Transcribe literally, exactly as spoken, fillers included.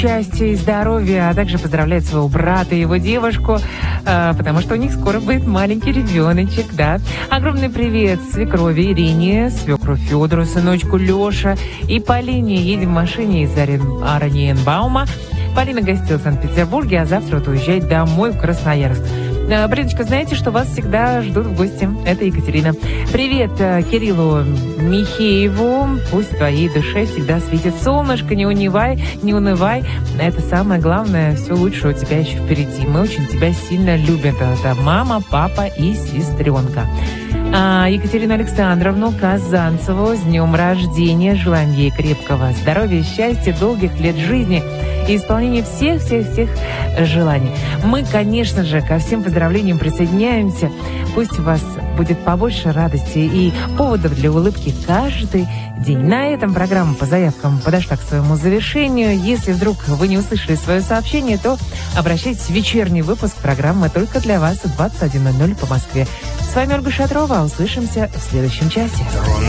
счастья и здоровья, а также поздравляет своего брата и его девушку, э, потому что у них скоро будет маленький ребеночек, да. Огромный привет свекрови Ирине, свекру Федору, сыночку Леша и Полине. Едем в машине из Ораниенбаума. Полина гостила в Санкт-Петербурге, а завтра вот уезжает домой в Красноярск. Бриночка, знаете, что вас всегда ждут в гости? Это Екатерина. Привет Кириллу Михееву. Пусть в твоей душе всегда светит солнышко. Не унывай, не унывай. Это самое главное. Все лучше у тебя еще впереди. Мы очень тебя сильно любим. Это мама, папа и сестренка. А, Екатерину Александровну Казанцеву с днем рождения. Желаем ей крепкого здоровья, счастья, долгих лет жизни и исполнения всех-всех-всех желаний. Мы, конечно же, ко всем поздравлениям присоединяемся. Пусть у вас будет побольше радости и поводов для улыбки каждый день. На этом программа по заявкам подошла к своему завершению. Если вдруг вы не услышали свое сообщение, то обращайтесь в вечерний выпуск программы только для вас в двадцать один ноль ноль по Москве. С вами Ольга Шатрова. Услышимся в следующем часе.